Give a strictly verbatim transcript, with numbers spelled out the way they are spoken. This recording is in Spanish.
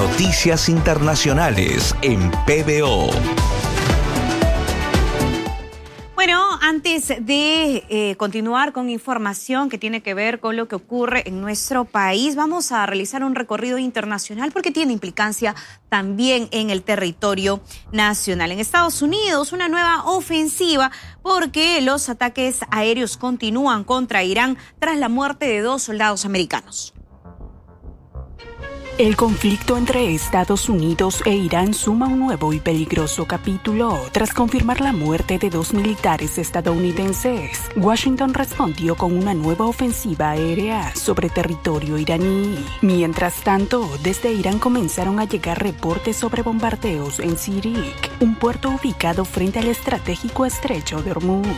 Noticias Internacionales en P B O. Bueno, antes de eh, continuar con información que tiene que ver con lo que ocurre en nuestro país, vamos a realizar un recorrido internacional porque tiene implicancia también en el territorio nacional. En Estados Unidos, una nueva ofensiva porque los ataques aéreos continúan contra Irán tras la muerte de dos soldados americanos. El conflicto entre Estados Unidos e Irán suma un nuevo y peligroso capítulo. Tras confirmar la muerte de dos militares estadounidenses, Washington respondió con una nueva ofensiva aérea sobre territorio iraní. Mientras tanto, desde Irán comenzaron a llegar reportes sobre bombardeos en Sirik, un puerto ubicado frente al estratégico estrecho de Hormuz.